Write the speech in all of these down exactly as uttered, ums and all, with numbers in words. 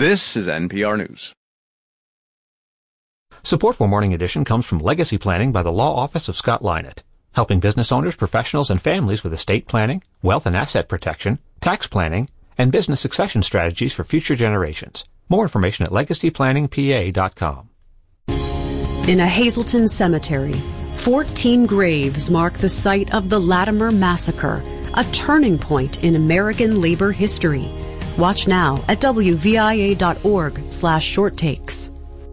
This is N P R News. Support for Morning Edition comes from Legacy Planning by the Law Office of Scott Lynott, helping business owners, professionals, and families with estate planning, wealth and asset protection, tax planning, and business succession strategies for future generations. More information at legacy planning p a dot com. In a Hazleton cemetery, fourteen graves mark the site of the Latimer Massacre, a turning point in American labor history. Watch now at w v i a dot org slash short takes.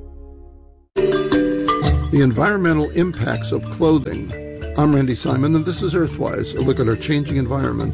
The environmental impacts of clothing. I'm Randy Simon, and this is Earthwise, a look at our changing environment.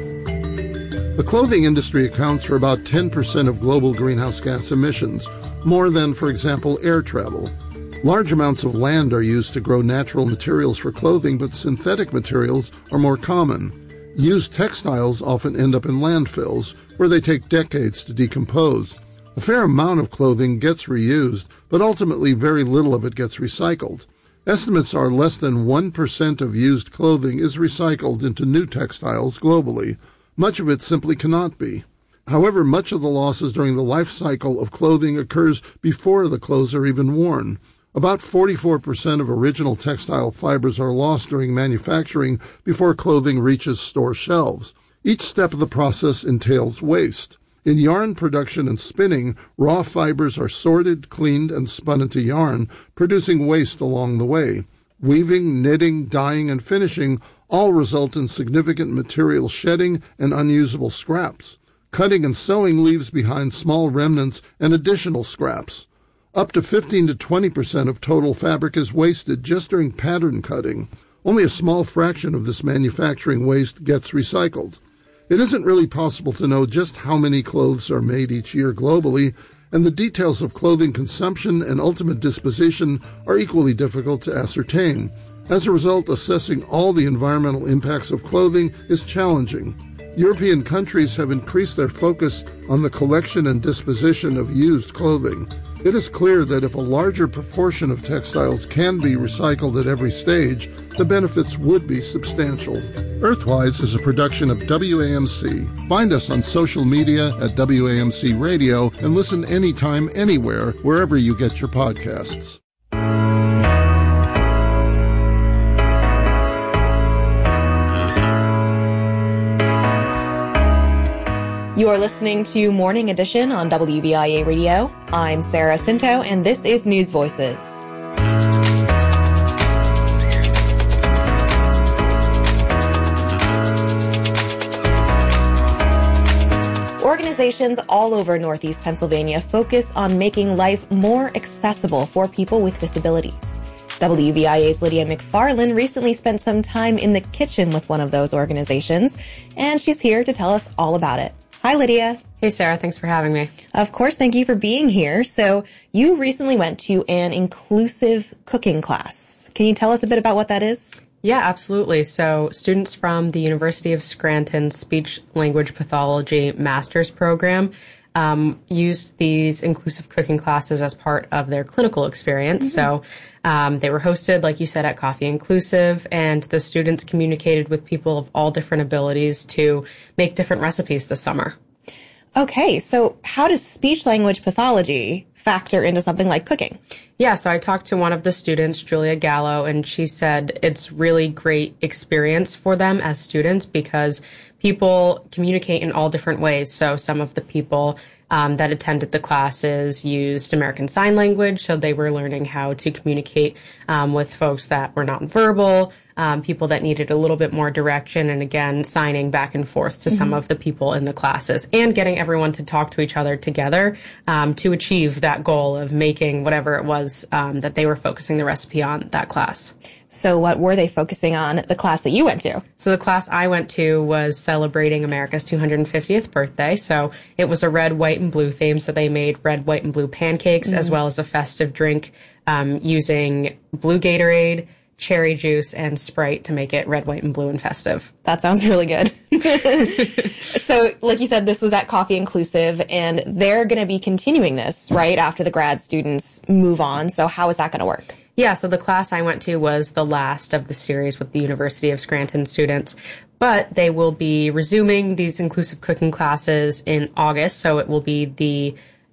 The clothing industry accounts for about ten percent of global greenhouse gas emissions, more than, for example, air travel. Large amounts of land are used to grow natural materials for clothing, but synthetic materials are more common. Used textiles often end up in landfills, where they take decades to decompose. A fair amount of clothing gets reused, but ultimately very little of it gets recycled. Estimates are less than one percent of used clothing is recycled into new textiles globally. Much of it simply cannot be. However, much of the losses during the life cycle of clothing occurs before the clothes are even worn. About forty-four percent of original textile fibers are lost during manufacturing before clothing reaches store shelves. Each step of the process entails waste. In yarn production and spinning, raw fibers are sorted, cleaned, and spun into yarn, producing waste along the way. Weaving, knitting, dyeing, and finishing all result in significant material shedding and unusable scraps. Cutting and sewing leaves behind small remnants and additional scraps. Up to fifteen to twenty percent of total fabric is wasted just during pattern cutting. Only a small fraction of this manufacturing waste gets recycled. It isn't really possible to know just how many clothes are made each year globally, and the details of clothing consumption and ultimate disposition are equally difficult to ascertain. As a result, assessing all the environmental impacts of clothing is challenging. European countries have increased their focus on the collection and disposition of used clothing. It is clear that if a larger proportion of textiles can be recycled at every stage, the benefits would be substantial. Earthwise is a production of W A M C. Find us on social media at W A M C Radio and listen anytime, anywhere, wherever you get your podcasts. You're listening to Morning Edition on W V I A Radio. I'm Sarah Cinto, and this is News Voices. Organizations all over Northeast Pennsylvania focus on making life more accessible for people with disabilities. W V I A's Lydia McFarland recently spent some time in the kitchen with one of those organizations, and she's here to tell us all about it. Hi, Lydia. Hey, Sarah. Thanks for having me. Of course. Thank you for being here. So you recently went to an inclusive cooking class. Can you tell us a bit about what that is? Yeah, absolutely. So students from the University of Scranton Speech Language Pathology Master's Program um, used these inclusive cooking classes as part of their clinical experience. Mm-hmm. So um, they were hosted, like you said, at Coffee Inclusive, and the students communicated with people of all different abilities to make different recipes this summer. Okay, so how does speech language pathology factor into something like cooking? Yeah, so I talked to one of the students, Julia Gallo, and she said it's really great experience for them as students because people communicate in all different ways. So some of the people um, that attended the classes used American Sign Language, so they were learning how to communicate um, with folks that were nonverbal, um, people that needed a little bit more direction, and again, signing back and forth to mm-hmm. some of the people in the classes, and getting everyone to talk to each other together um, to achieve that goal of making whatever it was um, that they were focusing the recipe on that class. So what were they focusing on at the class that you went to? So the class I went to was celebrating America's two hundred fiftieth birthday. So it was a red, white, and blue theme. So they made red, white, and blue pancakes mm-hmm. as well as a festive drink um, using blue Gatorade, cherry juice, and Sprite to make it red, white, and blue and festive. That sounds really good. So, like you said, this was at Coffee Inclusive, and they're going to be continuing this, right, after the grad students move on. So how is that going to work? Yeah, so the class I went to was the last of the series with the University of Scranton students, but they will be resuming these inclusive cooking classes in August, so it will be the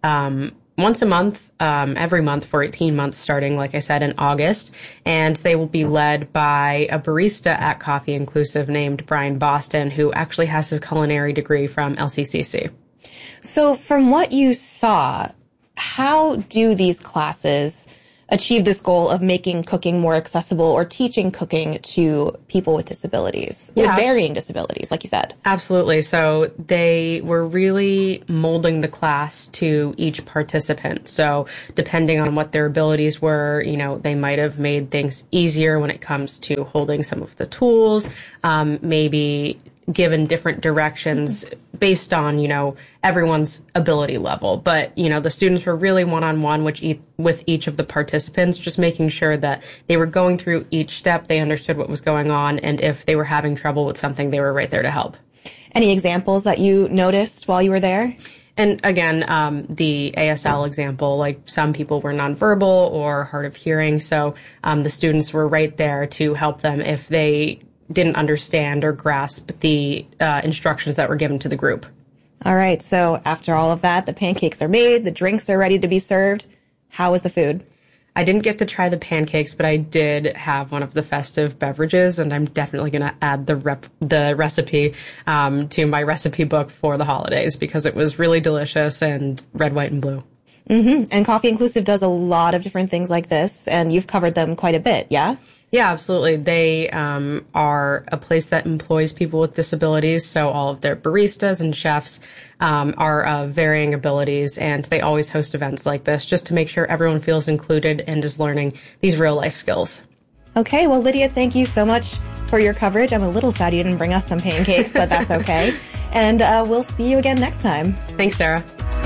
um, once a month, um, every month for eighteen months, starting, like I said, in August. And they will be led by a barista at Coffee Inclusive named Brian Boston, who actually has his culinary degree from L C C C. So from what you saw, how do these classes achieve this goal of making cooking more accessible or teaching cooking to people with disabilities, yeah. with varying disabilities, like you said? Absolutely. So they were really molding the class to each participant. So depending on what their abilities were, you know, they might have made things easier when it comes to holding some of the tools, um, maybe given different directions based on, you know, everyone's ability level. But, you know, the students were really one-on-one with each, with each of the participants, just making sure that they were going through each step, they understood what was going on, and if they were having trouble with something, they were right there to help. Any examples that you noticed while you were there? And again, um, the A S L example, like some people were nonverbal or hard of hearing, so um, the students were right there to help them if they didn't understand or grasp the uh, instructions that were given to the group. All right. So after all of that, the pancakes are made, the drinks are ready to be served. How was the food? I didn't get to try the pancakes, but I did have one of the festive beverages, and I'm definitely going to add the rep- the recipe um, to my recipe book for the holidays because it was really delicious and red, white, and blue. Mm-hmm. And Coffee Inclusive does a lot of different things like this, and you've covered them quite a bit, yeah? Yeah, absolutely. They um, are a place that employs people with disabilities, so all of their baristas and chefs um, are of varying abilities, and they always host events like this just to make sure everyone feels included and is learning these real-life skills. Okay, well, Lydia, thank you so much for your coverage. I'm a little sad you didn't bring us some pancakes, but that's okay. And uh, we'll see you again next time. Thanks, Sarah.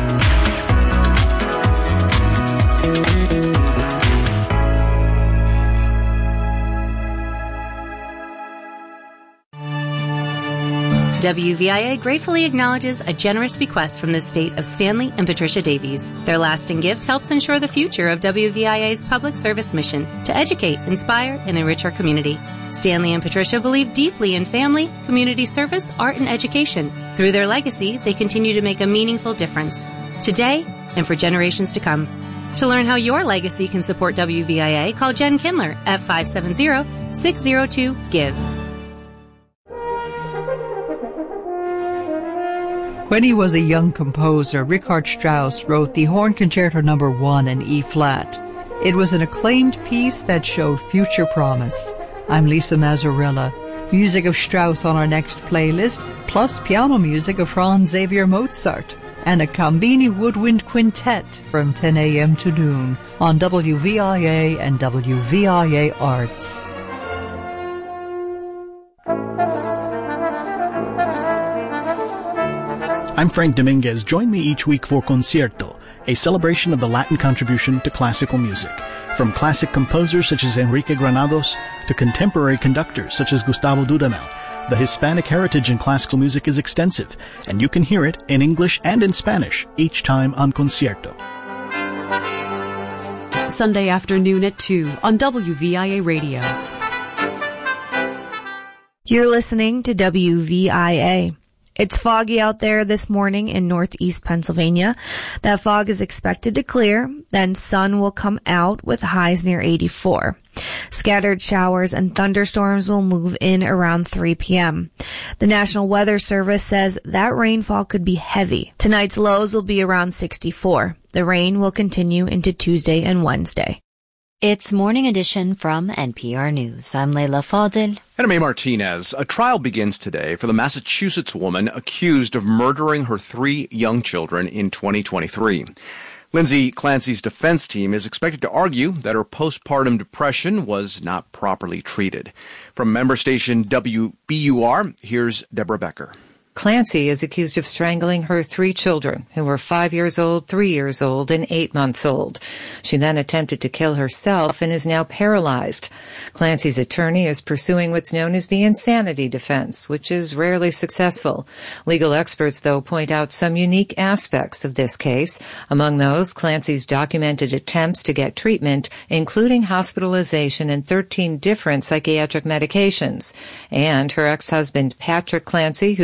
W V I A gratefully acknowledges a generous bequest from the state of Stanley and Patricia Davies. Their lasting gift helps ensure the future of W V I A's public service mission to educate, inspire, and enrich our community. Stanley and Patricia believe deeply in family, community service, art, and education. Through their legacy, they continue to make a meaningful difference, today and for generations to come. To learn how your legacy can support W V I A, call Jen Kindler at five seven zero, six zero two, GIVE. When he was a young composer, Richard Strauss wrote the Horn Concerto Number One in E-flat. It was an acclaimed piece that showed future promise. I'm Lisa Mazzarella. Music of Strauss on our next playlist, plus piano music of Franz Xavier Mozart, and a Combini Woodwind Quintet from ten a.m. to noon on W V I A and W V I A Arts. I'm Frank Dominguez. Join me each week for Concierto, a celebration of the Latin contribution to classical music. From classic composers such as Enrique Granados to contemporary conductors such as Gustavo Dudamel, the Hispanic heritage in classical music is extensive, and you can hear it in English and in Spanish each time on Concierto. Sunday afternoon at two on W V I A Radio. You're listening to W V I A. It's foggy out there this morning in northeast Pennsylvania. That fog is expected to clear, then sun will come out with highs near eighty-four. Scattered showers and thunderstorms will move in around three p.m. The National Weather Service says that rainfall could be heavy. Tonight's lows will be around sixty-four. The rain will continue into Tuesday and Wednesday. It's Morning Edition from N P R News. I'm Leila Fadel. And I'm A. Martinez. A trial begins today for the Massachusetts woman accused of murdering her three young children in twenty twenty-three. Lindsay Clancy's defense team is expected to argue that her postpartum depression was not properly treated. From member station W B U R, here's Deborah Becker. Clancy is accused of strangling her three children, who were five years old, three years old, and eight months old. She then attempted to kill herself and is now paralyzed. Clancy's attorney is pursuing what's known as the insanity defense, which is rarely successful. Legal experts, though, point out some unique aspects of this case. Among those, Clancy's documented attempts to get treatment, including hospitalization and thirteen different psychiatric medications. And her ex-husband, Patrick Clancy, who's expected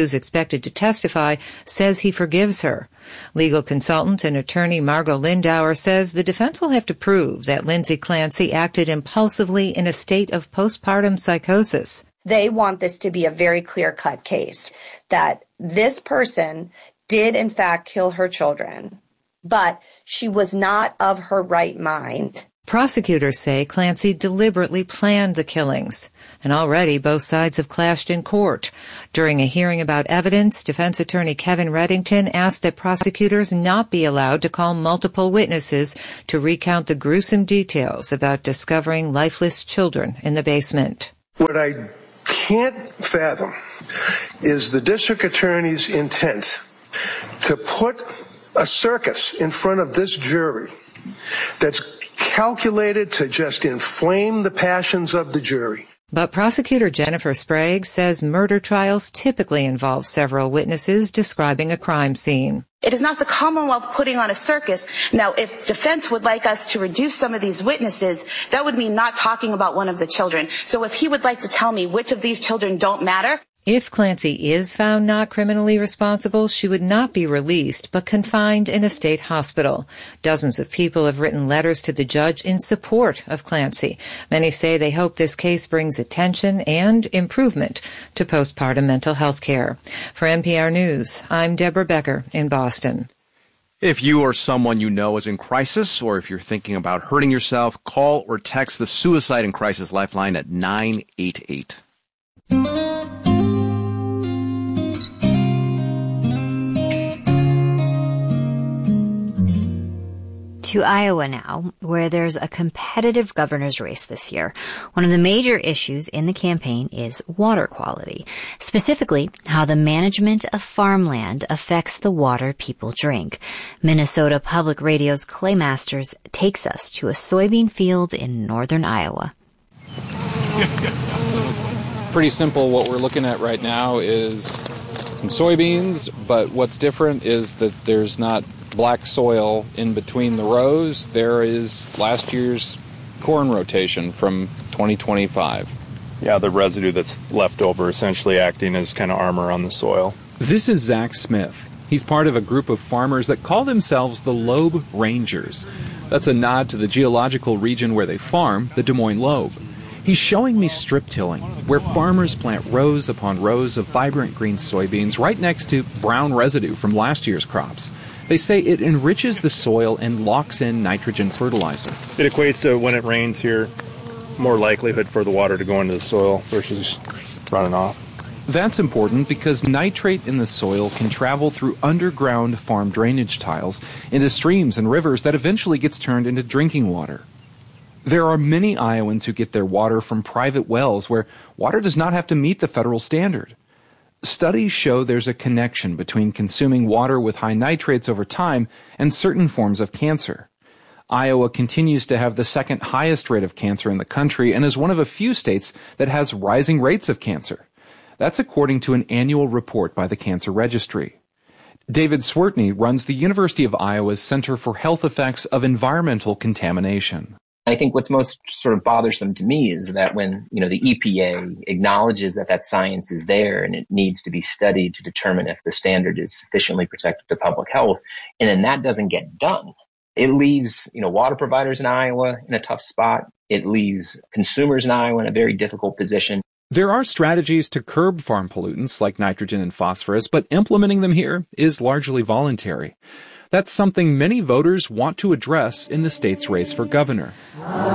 expected to testify, says he forgives her. Legal consultant and attorney Margot Lindauer says the defense will have to prove that Lindsay Clancy acted impulsively in a state of postpartum psychosis. They want this to be a very clear-cut case, that this person did in fact kill her children, but she was not of her right mind. Prosecutors say Clancy deliberately planned the killings, and already both sides have clashed in court. During a hearing about evidence, defense attorney Kevin Reddington asked that prosecutors not be allowed to call multiple witnesses to recount the gruesome details about discovering lifeless children in the basement. What I can't fathom is the district attorney's intent to put a circus in front of this jury that's calculated to just inflame the passions of the jury. But prosecutor Jennifer Sprague says murder trials typically involve several witnesses describing a crime scene. It is not the Commonwealth putting on a circus. Now, if defense would like us to reduce some of these witnesses, that would mean not talking about one of the children. So if he would like to tell me which of these children don't matter. If Clancy is found not criminally responsible, she would not be released, but confined in a state hospital. Dozens of people have written letters to the judge in support of Clancy. Many say they hope this case brings attention and improvement to postpartum mental health care. For N P R News, I'm Deborah Becker in Boston. If you or someone you know is in crisis, or if you're thinking about hurting yourself, call or text the Suicide and Crisis Lifeline at nine eight eight. To Iowa now, where there's a competitive governor's race this year. One of the major issues in the campaign is water quality, specifically how the management of farmland affects the water people drink. Minnesota Public Radio's Clay Masters takes us to a soybean field in northern Iowa. Pretty simple. What we're looking at right now is some soybeans, but what's different is that there's not black soil in between the rows. There is last year's corn rotation from twenty twenty-five. Yeah, the residue that's left over essentially acting as kind of armor on the soil. This is Zach Smith. He's part of a group of farmers that call themselves the Loeb Rangers. That's a nod to the geological region where they farm, the Des Moines Loeb. He's showing me strip tilling, where farmers plant rows upon rows of vibrant green soybeans right next to brown residue from last year's crops. They say it enriches the soil and locks in nitrogen fertilizer. It equates to, when it rains here, more likelihood for the water to go into the soil versus running off. That's important because nitrate in the soil can travel through underground farm drainage tiles into streams and rivers that eventually gets turned into drinking water. There are many Iowans who get their water from private wells where water does not have to meet the federal standard. Studies show there's a connection between consuming water with high nitrates over time and certain forms of cancer. Iowa continues to have the second highest rate of cancer in the country and is one of a few states that has rising rates of cancer. That's according to an annual report by the Cancer Registry. David Swertney runs the University of Iowa's Center for Health Effects of Environmental Contamination. I think what's most sort of bothersome to me is that when, you know, the E P A acknowledges that that science is there and it needs to be studied to determine if the standard is sufficiently protective to public health, and then that doesn't get done, it leaves, you know, water providers in Iowa in a tough spot. It leaves consumers in Iowa in a very difficult position. There are strategies to curb farm pollutants like nitrogen and phosphorus, but implementing them here is largely voluntary. That's something many voters want to address in the state's race for governor.